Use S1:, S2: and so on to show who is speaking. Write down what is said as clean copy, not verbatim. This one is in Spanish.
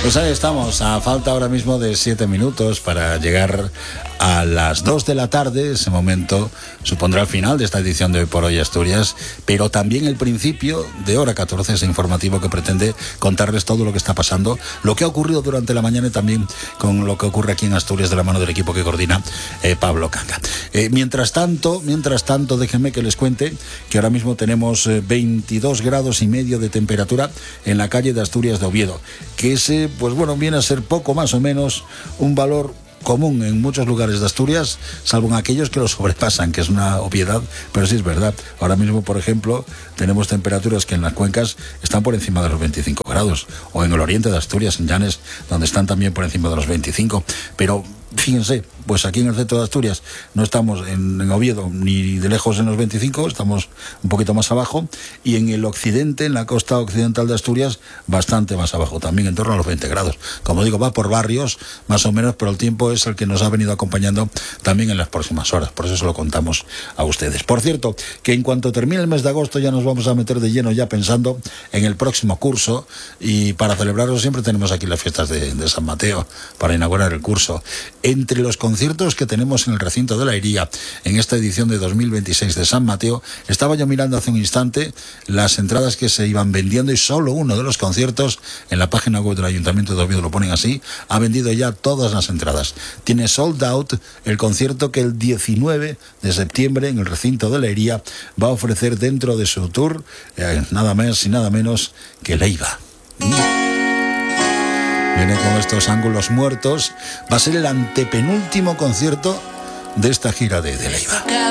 S1: Pues ahí estamos, a falta ahora mismo de 7 minutos para llegar a las 2 de la tarde. Ese momento supondrá el final de esta edición de Hoy por Hoy Asturias, pero también el principio de Hora 14, ese informativo que pretende contarles todo lo que está pasando, lo que ha ocurrido durante la mañana y también con lo que ocurre aquí en Asturias de la mano del equipo que coordina Pablo Canga. Mientras tanto, déjenme que les cuente que ahora mismo tenemos 22 grados y medio de temperatura en la calle de Asturias de Oviedo, que ese, pues bueno, viene a ser poco más o menos un valor común en muchos lugares de Asturias, salvo en aquellos que lo sobrepasan, que es una obviedad, pero sí es verdad. Ahora mismo, por ejemplo, tenemos temperaturas que en las cuencas están por encima de los 25 grados, o en el oriente de Asturias, en Llanes, donde están también por encima de los 25, pero fíjense, pues aquí en el centro de Asturias no estamos en Oviedo ni de lejos en los 25, estamos un poquito más abajo, y en el occidente, en la costa occidental de Asturias, bastante más abajo, también en torno a los 20 grados. Como digo, va por barrios, más o menos, pero el tiempo es el que nos ha venido acompañando también en las próximas horas, por eso se lo contamos a ustedes. Por cierto, que en cuanto termine el mes de agosto ya nos vamos a meter de lleno ya pensando en el próximo curso, y para celebrarlo siempre tenemos aquí las fiestas de San Mateo, para inaugurar el curso. Entre los conciertos que tenemos en el recinto de la Iría en esta edición de 2026 de San Mateo, estaba yo mirando hace un instante las entradas que se iban vendiendo, y solo uno de los conciertos, en la página web del Ayuntamiento de Oviedo lo ponen así, ha vendido ya todas las entradas. Tiene sold out el concierto que el 19 de septiembre en el recinto de la Iría va a ofrecer dentro de su tour, nada más y nada menos que Leiva. Viene con estos ángulos muertos. Va a ser el antepenúltimo concierto de esta gira de Leiva.